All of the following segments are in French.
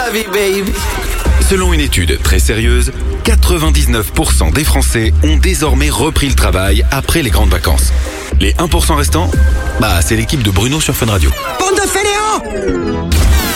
love you, baby. Selon une étude très sérieuse, 99% des Français ont désormais repris le travail après les grandes vacances. Les 1% restants, c'est l'équipe de Bruno sur Fun Radio. Bande de fainéants!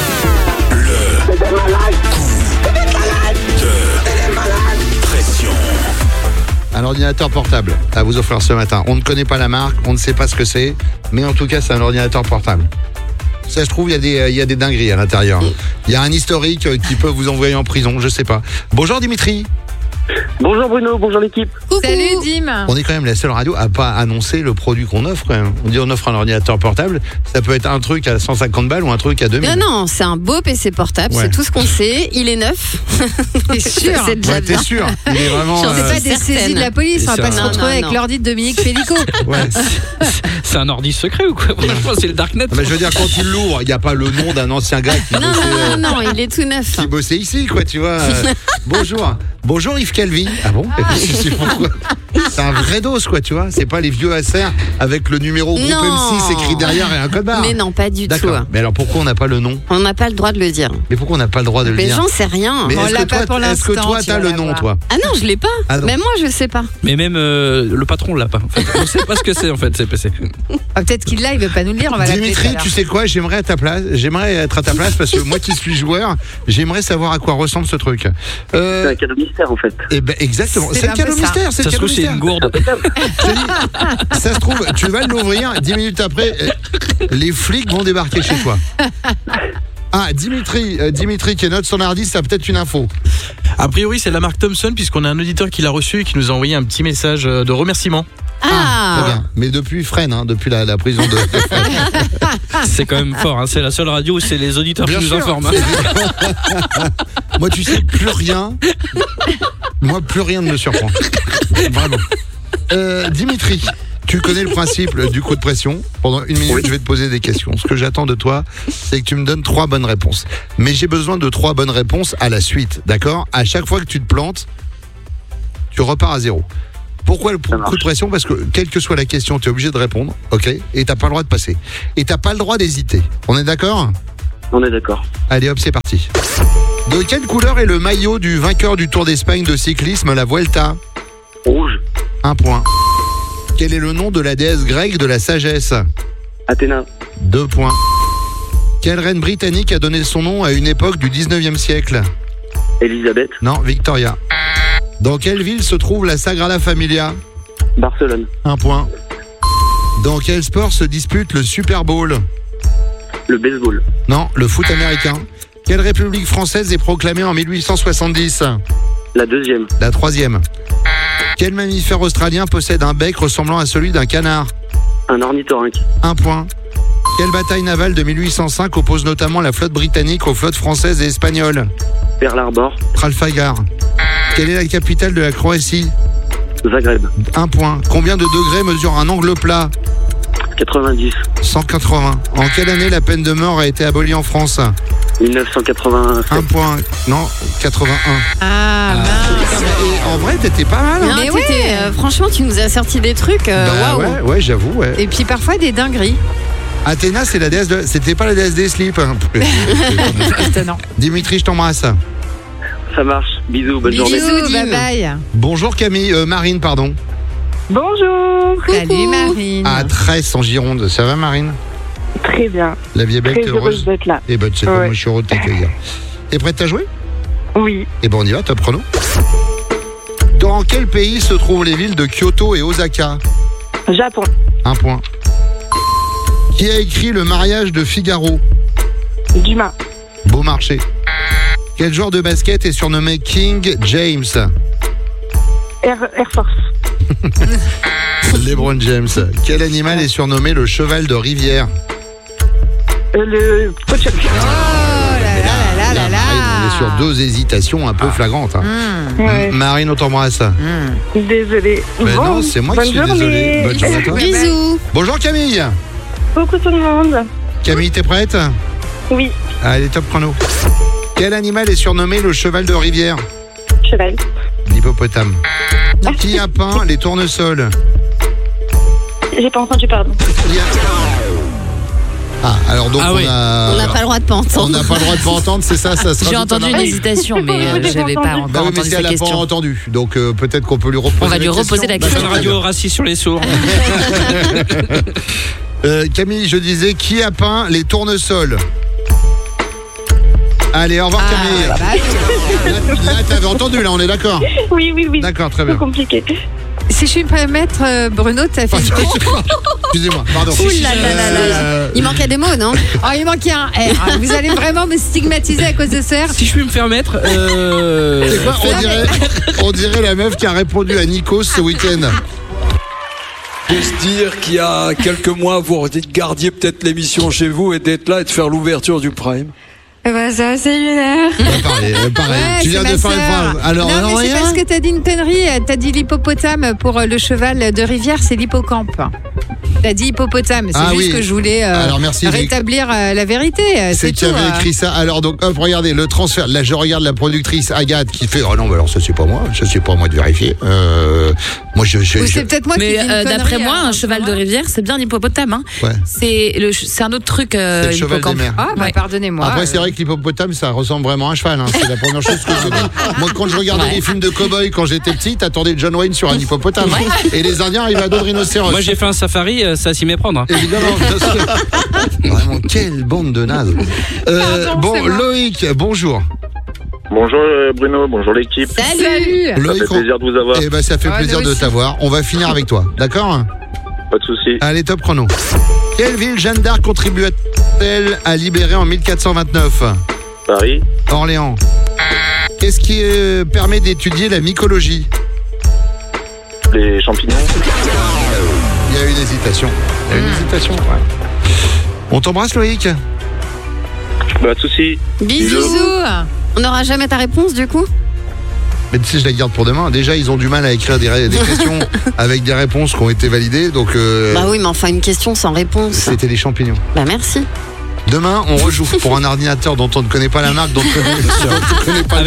Pression. Un ordinateur portable à vous offrir ce matin. On ne connaît pas la marque, on ne sait pas ce que c'est, mais en tout cas, c'est un ordinateur portable. Ça se trouve, il y a des dingueries à l'intérieur. Il y a un historique qui peut vous envoyer en prison, je sais pas. Bonjour Dimitri. Bonjour Bruno, bonjour l'équipe. Salut Dim. On est quand même la seule radio à pas annoncer le produit qu'on offre quand même. On dit on offre un ordinateur portable, ça peut être un truc à 150 balles ou un truc à 2000. Non, c'est un beau PC portable, Ouais. c'est tout ce qu'on sait. Il est neuf. T'es sûr? C'est déjà Ouais, t'es bien. sûr. Il est vraiment. J'en sais pas des saisies de la police, on va pas se Non, retrouver non, avec non. l'ordi de Dominique Pellico. Ouais. C'est un ordi secret ou quoi? Franchement, c'est le Darknet. Mais je veux dire, quand tu l'ouvres, il n'y a pas le nom d'un ancien gars qui bossait, Non, il est tout neuf. qui bossait ici, quoi, tu vois. Bonjour. Bonjour Yves Calvi. Ah bon? Je sais pourquoi. C'est un vrai dos, quoi, tu vois. C'est pas les vieux ASR avec le numéro groupe Non. M6 écrit derrière et un code barre. Mais non, pas du tout. D'accord. Mais alors pourquoi on n'a pas le nom? On n'a pas le droit de le dire. Mais pourquoi on n'a pas le droit de le Mais dire? j'en sais rien. Mais On est-ce l'a que pas toi, pour est-ce que l'instant, toi, tu t'as vas le la nom, voir. toi? Ah non, je l'ai pas. Ah non. Même moi, je sais pas. Mais même le patron l'a pas. En fait. On sait pas ce que c'est en fait, c'est PC. Ah, peut-être qu'il l'a, il veut pas nous le dire, on va l'appeler. Dimitri, tout à l'heure. tu sais quoi? J'aimerais être à ta place parce que moi qui suis joueur, j'aimerais savoir à quoi ressemble ce truc. C'est un cadeau mystère en fait. Eh ben exactement. C'est C'est le un cadeau peu ça. mystère. C'est Ça le se cadeau trouve, c'est mystère. une gourde. Je te dis, ça se trouve, tu vas l'ouvrir, 10 minutes après, les flics vont débarquer chez toi. Ah, Dimitri qui note son hardis, ça a peut-être une info. A priori, c'est la marque Thomson, puisqu'on a un auditeur qui l'a reçu et qui nous a envoyé un petit message de remerciement. Très Ah, bien. Mais depuis Fresnes, depuis la prison de Fresnes. C'est quand même fort, hein. C'est la seule radio où c'est les auditeurs Bien qui nous sûr. informent. Moi, tu sais, plus rien ne me surprend. Vraiment. Dimitri, tu connais le principe du coup de pression. Pendant une minute, je vais te poser des questions. Ce que j'attends de toi, c'est que tu me donnes 3 bonnes réponses. Mais j'ai besoin de 3 bonnes réponses à la suite, d'accord? À chaque fois que tu te plantes, tu repars à 0. Pourquoi le coup de pression? Parce que quelle que soit la question, tu es obligé de répondre, ok? Et t'as pas le droit de passer. Et t'as pas le droit d'hésiter. On est d'accord? On est d'accord. Allez hop, c'est parti. De quelle couleur est le maillot du vainqueur du Tour d'Espagne de cyclisme, la Vuelta? Rouge, 1 point. Quel est le nom de la déesse grecque de la sagesse? Athéna, 2 points. Quelle reine britannique a donné son nom à une époque du 19e siècle? Elisabeth, Non, Victoria. Dans quelle ville se trouve la Sagrada Familia? Barcelone, 1 point. Dans quel sport se dispute le Super Bowl? le baseball, Non, le foot américain. Quelle république française est proclamée en 1870? la deuxième, La 3e. Quel mammifère australien possède un bec ressemblant à celui d'un canard? un ornithorynque, 1 point. Quelle bataille navale de 1805 oppose notamment la flotte britannique aux flottes françaises et espagnoles? Pearl Harbor, Trafalgar. Quelle est la capitale de la Croatie? Zagreb, 1 point. Combien de degrés mesure un angle plat? 90, 180. En quelle année la peine de mort a été abolie en France? 1987. 1 point. Non, 81. Ah, mince. Et en vrai, t'étais pas mal. non, Hein? Mais franchement, tu nous as sorti des trucs. Bah Waouh. ouais, j'avoue. Ouais. Et puis parfois des dingueries. Athéna, c'est la déesse de. C'était pas la déesse des slips. Hein. Étonnant. Dimitri, je t'embrasse. Ça marche, bisous, bonne journée. Bisous, Dim. Bye bye. Bonjour Camille, Marine, pardon. Bonjour. Salut Marine. À Tresse en Gironde. Ça va Marine? Très bien. La vie est belle, Très t'es heureuse heureuse? d'être là. Eh ben, tu sais quoi, Ouais. moi je suis heureux de t'accueillir. T'es prête à jouer? Oui. Eh ben, on y va, top chrono. Dans quel pays se trouvent les villes de Kyoto et Osaka? Japon. 1 point. Qui a écrit Le mariage de Figaro? Dumas. Beaumarchais. Quel joueur de basket est surnommé King James? Air Force. LeBron James. Quel animal est surnommé le cheval de rivière? Le Pochok. Oh là là là là là. Marine, on est sur 2 hésitations un peu flagrantes. Hein. Ouais. Marine, on t'embrasse. Désolée. Ben Bon, non, c'est moi qui bonne suis journée. désolé. Bonne journée à toi. Bisous. Bonjour Camille. Coucou tout le monde. Camille, t'es prête? Oui. Allez, top chrono. Quel animal est surnommé le cheval de rivière? Cheval. L'hippopotame. Qui a peint les tournesols? J'ai pas entendu, pardon. Ah, alors donc Ah oui. on On n'a pas le droit de pas on entendre. n'a pas le droit de pas entendre, c'est ça se J'ai rajoute entendu à une la- hésitation, mais j'avais pas Bah encore oui, mais entendu si sa elle n'a pas question. entendu, donc peut-être qu'on peut lui reposer On va la lui reposer la question. question. Une radio raciste sur les sourds. Camille, je disais, qui a peint les tournesols? Allez, au revoir Camille. Là, t'avais entendu, là, on est d'accord? Oui, oui, oui. D'accord, très C'est bien. compliqué. Si je puis me permettre, Bruno, t'as fait. Excusez-moi, pardon. Ouh là là là là. Il manquait des mots, non? Oh, il manquait un R. Vous allez vraiment me stigmatiser à cause de ce R. Si je puis me permettre, C'est quoi, on dirait la meuf qui a répondu à Nikos ce week-end. De se dire qu'il y a quelques mois, vous gardiez peut-être l'émission chez vous et d'être là et de faire l'ouverture du Prime. Eh ben, ça, c'est lunaire. Pareil. Ouais, Tu viens c'est de ma faire une sœur. phrase. Alors, non, mais c'est rien. parce que t'as dit une connerie. T'as dit l'hippopotame pour le cheval de rivière, c'est l'hippocampe. T'as dit hippopotame. C'est Ah juste oui. que je voulais Alors, merci, j'ai- rétablir la vérité. C'est C'est qui tout. avait écrit ça. Alors donc hop, regardez le transfert. Là je regarde la productrice Agathe qui fait oh non mais alors ça c'est pas moi de vérifier. Moi je Ou c'est peut-être moi qui Mais dis une connerie, d'après moi, alors, un cheval de rivière, c'est bien l'hippopotame. Hein. Ouais. C'est un autre truc. le cheval l'hippocampe. des mers. Ah, bah, Ouais. pardonnez-moi. Après c'est vrai que l'hippopotame ça ressemble vraiment à un cheval. Hein. C'est la première chose que je dis. Moi quand je regardais les films de cow-boy quand j'étais petit, t'attendais John Wayne sur un hippopotame. Et les Indiens arrivent à dos de rhinocéros. moi j'ai fait un safari, ça s'y méprendre. Évidemment, bien sûr. Vraiment, quelle bande de nazes. Pardon, Bon, c'est moi. Loïc, bonjour. Bonjour Bruno, bonjour l'équipe. Salut. Ça Loïc, fait plaisir de vous avoir. eh ben, ça fait Ouais, plaisir nous de aussi. t'avoir. On va finir avec toi, d'accord? Pas de soucis. Allez, top chrono. Quelle ville Jeanne d'Arc contribua-t-elle à libérer en 1429? Paris, Orléans. Qu'est-ce qui permet d'étudier la mycologie? les champignons. Il y a une hésitation. On t'embrasse, Loïc. Pas de soucis. Bisous. On n'aura jamais ta réponse, du coup? Mais tu sais, je la garde pour demain. Déjà, ils ont du mal à écrire des questions avec des réponses qui ont été validées. Donc, Bah oui, mais enfin, une question sans réponse. c'était les champignons. Bah merci. Demain, on rejoue pour un ordinateur dont on ne connaît pas la marque, dont on ne connaît pas le